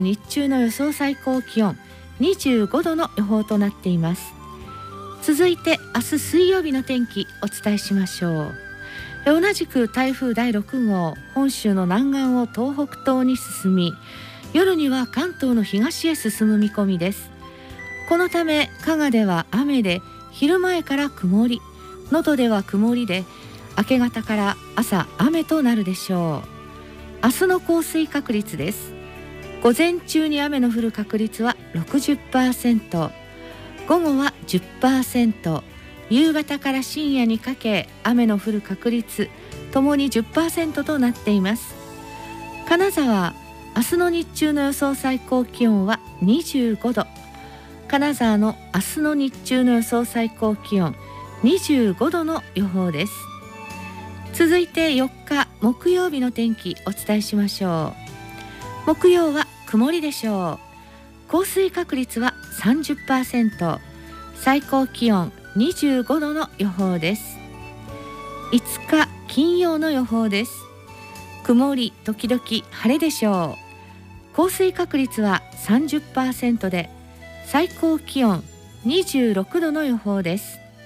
日中の予想最高気温25度の予報となっています。続いて明日水曜日の天気お伝えしましょう。同じく台風第6号、本州の南岸を東北東に進み、夜には関東の東へ進む見込みです。このため加賀では雨で、昼前から曇り、能登では曇りで、明け方から朝雨となるでしょう。明日の降水確率です。午前中に雨の降る確率は 60%、午後は 10%、夕方から深夜にかけ雨の降る確率ともに 10% となっています。金沢、明日の日中の予想最高気温は25度。金沢の明日の日中の予想最高気温25度の予報です。続いて4日木曜日の天気お伝えしましょう。木曜は曇りでしょう。降水確率は 30%、最高気温25度の予報です。5日金曜の予報です。曇り時々晴れでしょう。降水確率は 30% で、最高気温26度の予報です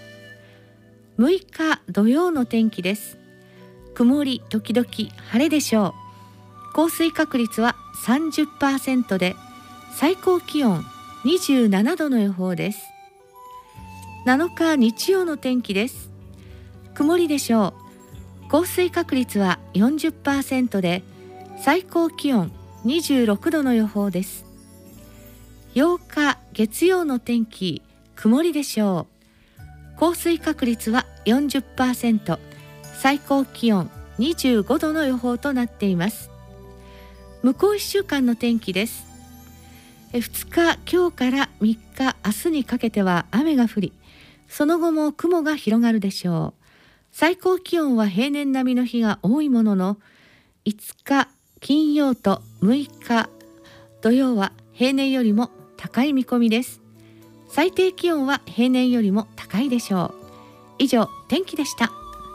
。6日土曜の天気です。曇り時々晴れでしょう。降水確率は 30% で、最高気温27度の予報です。7日日曜の天気です。曇りでしょう。降水確率は 40% で、最高気温26度の予報です。8日月曜の天気、曇りでしょう。降水確率は 40%、最高気温25度の予報となっています。向こう1週間の天気です。2日今日から3日明日にかけては雨が降り、その後も雲が広がるでしょう。最高気温は平年並みの日が多いものの、5日金曜と6日土曜は平年よりも高い見込みです。最低気温は平年よりも高いでしょう。以上、天気でした。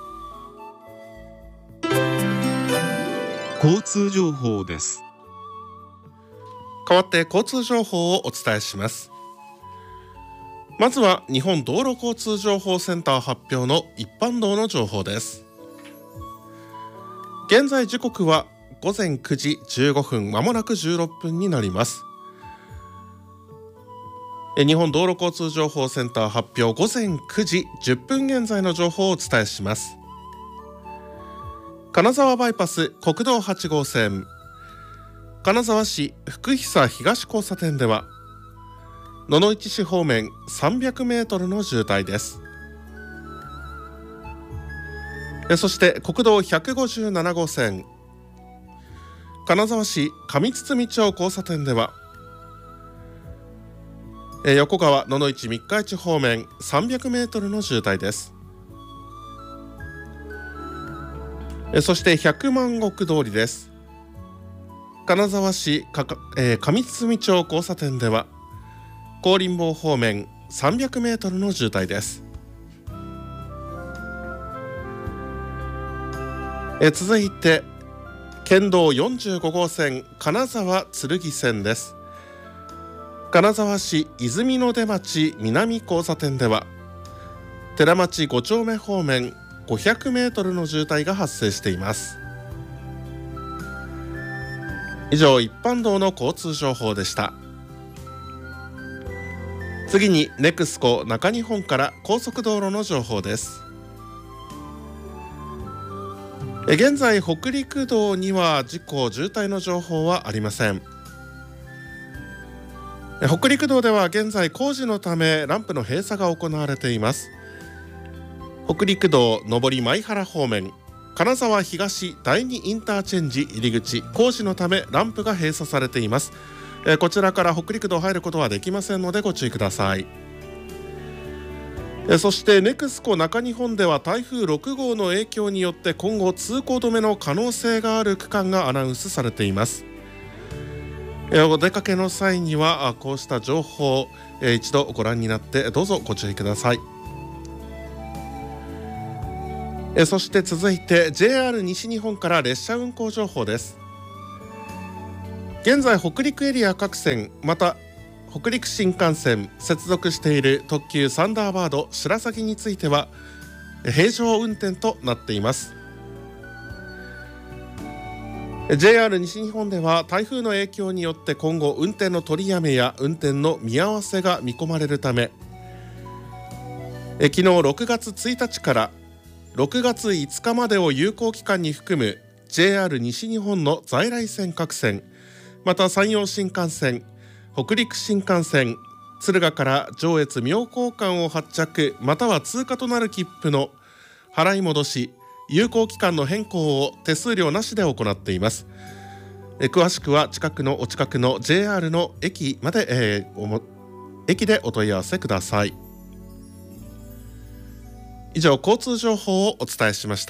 交通情報です。 代わって交通情報をお伝えします。まずは日本道路交通情報センター発表の一般道の情報です。現在時刻は午前9時15分、まもなく16分になります。日本道路交通情報センター発表、午前9時10分現在の情報をお伝えします。金沢バイパス国道8号線、金沢市福久東交差点では野々市市方面300メートルの渋滞です。そして国道157号線、金沢市上堤町交差点では横川野々市三日市方面300メートルの渋滞です。そして百万石通りです。金沢市上堤町交差点では高林坊方面300メートルの渋滞です。続いて県道45号線金沢剣線です。金沢市泉の出町南交差点では寺町5丁目方面500メートルの渋滞が発生しています。以上、一般道の交通情報でした。次にネクスコ中日本から高速道路の情報です。現在北陸道には事故渋滞の情報はありません。北陸道では現在工事のためランプの閉鎖が行われています。北陸道上り舞原方面金沢東第2インターチェンジ入り口、工事のためランプが閉鎖されています。こちらから北陸道入ることはできませんのでご注意ください。そしてネクスコ中日本では台風6号の影響によって今後通行止めの可能性がある区間がアナウンスされています。お出かけの際にはこうした情報一度ご覧になってどうぞご注意ください。そして続いて JR 西日本から列車運行情報です。 現在北陸エリア各線また北陸新幹線接続している特急サンダーバード白鷺については平常運転となっています。 JR 西日本では台風の影響によって今後運転の取りやめや運転の見合わせが見込まれるため、昨日6月1日から6月5日までを有効期間に含む JR 西日本の在来線各線また山陽新幹線北陸新幹線敦賀から上越妙高間を発着または通過となる切符の払い戻し有効期間の変更を手数料なしで行っています。詳しくはお近くの JR の駅まで、駅でお問い合わせください。以上、交通情報をお伝えしました。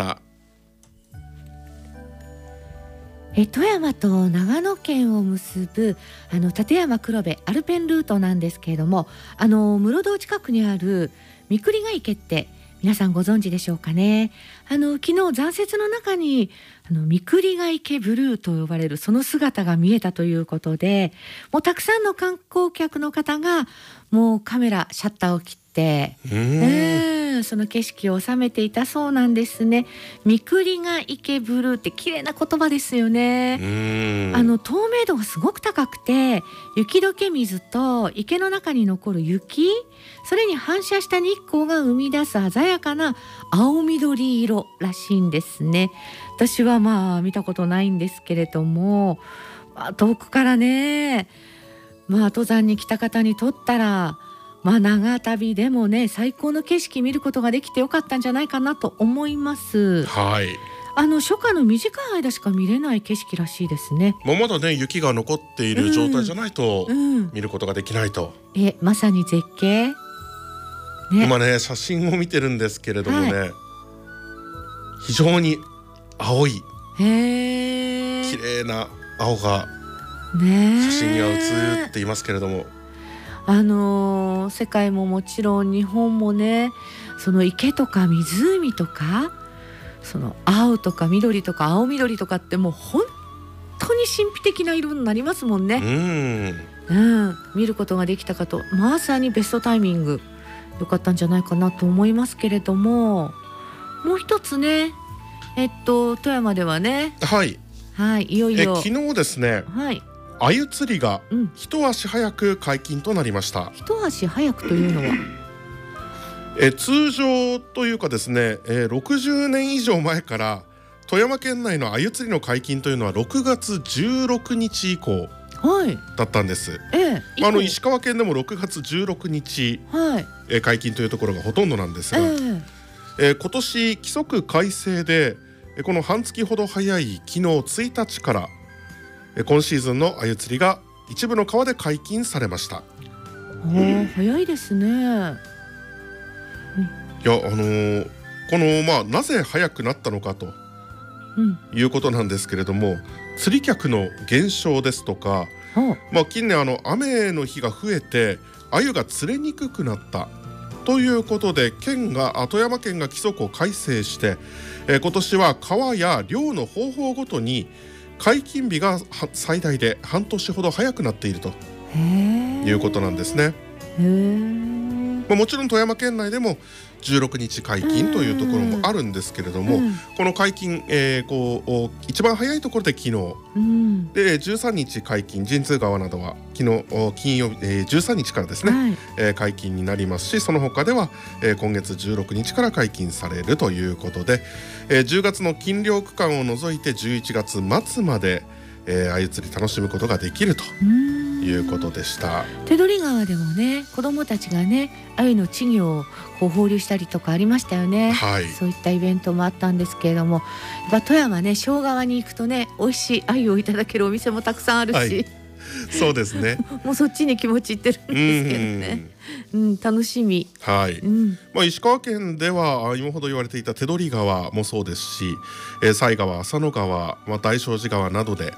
富山と長野県を結ぶ立山黒部アルペンルートなんですけれども、室堂近くにある三栗ヶ池って皆さんご存知でしょうかね。昨日残雪の中に三栗ヶ池ブルーと呼ばれるその姿が見えたということで、もうたくさんの観光客の方がもうカメラシャッターを切ってその景色を収めていたそうなんですね。三栗ヶ池ブルーって綺麗な言葉ですよね。透明度がすごく高くて雪解け水と池の中に残る雪、それに反射した日光が生み出す鮮やかな青緑色らしいんですね。私は見たことないんですけれども、遠くからね、登山に来た方にとったら長旅でもね最高の景色見ることができてよかったんじゃないかなと思います。 はい。 初夏の短い間しか見れない景色らしいですね。 まだね雪が残っている状態じゃないと見ることができないと、 まさに絶景、ね、 今ね写真を見てるんですけれどもね、非常に青い綺麗な青が写真には写っていますけれども、世界ももちろん日本もね、その池とか湖とかその青とか緑とか青緑とかってもう本当に神秘的な色になりますもんね。見ることができたかと、まさにベストタイミング良かったんじゃないかなと思いますけれども、もう一つね、富山ではね、いよいよ昨日ですね、鮎釣りが一足早く解禁となりました。 一足早くというのは通常というかですね、60年以上前から富山県内の鮎釣りの解禁というのは6月16日以降だったんです。石川県でも6月16日、解禁というところがほとんどなんですが、今年規則改正でこの半月ほど早い昨日1日から今シーズンの鮎釣りが一部の川で解禁されました。 早いですね。 いやこのなぜ早くなったのかということなんですけれども、釣り客の減少ですとか、近年雨の日が増えて鮎が釣れにくくなったということで富山県が規則を改正して、今年は川や漁の方法ごとに解禁日が最大で半年ほど早くなっているということなんですね。もちろん富山県内でも16日解禁というところもあるんですけれども、この解禁、一番早いところで昨日、で13日解禁、神通川などは昨日金曜日、13日からですね、解禁になりますし、その他では、今月16日から解禁されるということで、10月の禁漁区間を除いて11月末まで鮎釣り楽しむことができるということでした。 手取川でもね、子どもたちがね鮎の稚魚を放流したりとかありましたよね。そういったイベントもあったんですけれども、富山ね、庄川に行くとね美味しい鮎をいただけるお店もたくさんあるし、 そうですねもうそっちに気持ちいってるんですけどね、楽しみ。 石川県では今ほど言われていた手取川もそうですし、犀川、浅野川、大正寺川などで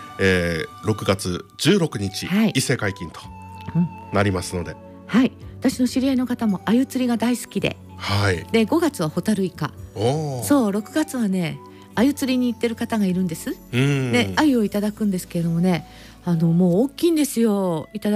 6月16日、一斉解禁となりますので、 私の知り合いの方も鮎釣りが大好きで、で5月はホタルイカ、そう6月はね鮎釣りに行ってる方がいるんです。で鮎をいただくんですけれどもね、 もう大きいんですよ。いただ